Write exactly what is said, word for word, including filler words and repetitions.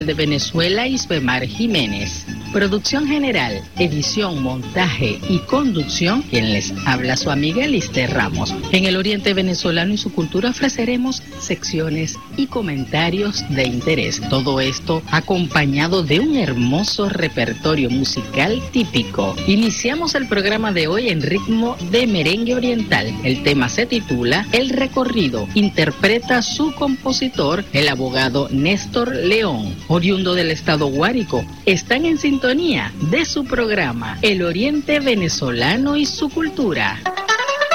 de Venezuela, Isbemar Jiménez. Producción general, edición, montaje y conducción, quien les habla su amiga Lister Ramos. En el Oriente Venezolano y su cultura ofreceremos secciones y comentarios de interés. Todo esto acompañado de un hermoso repertorio musical típico. Iniciamos el programa de hoy en ritmo de merengue oriental. El tema se titula El Recorrido. Interpreta su compositor, el abogado Néstor León, oriundo del estado Guárico. Están en sintonía de su programa El Oriente Venezolano y su cultura.